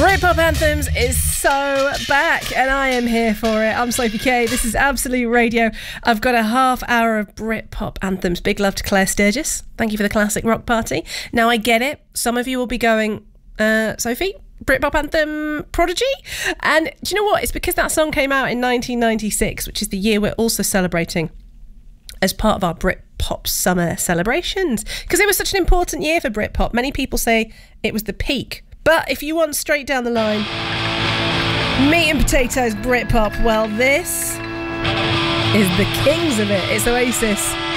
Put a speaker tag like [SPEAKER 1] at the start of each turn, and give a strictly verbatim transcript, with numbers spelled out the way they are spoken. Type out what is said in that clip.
[SPEAKER 1] Britpop Anthems is so back, and I am here for it. I'm Sophie Kay. This is Absolute Radio. I've got a half hour of Britpop anthems. Big love to Claire Sturgis. Thank you for the classic rock party. Now, I get it. Some of you will be going, uh, Sophie, Britpop anthem prodigy? And do you know what? It's because that song came out in nineteen ninety-six, which is the year we're also celebrating as part of our Britpop summer celebrations, because it was such an important year for Britpop. Many people say it was the peak. But if you want straight down the line, meat and potatoes Britpop, well, this is the kings of it. It's Oasis.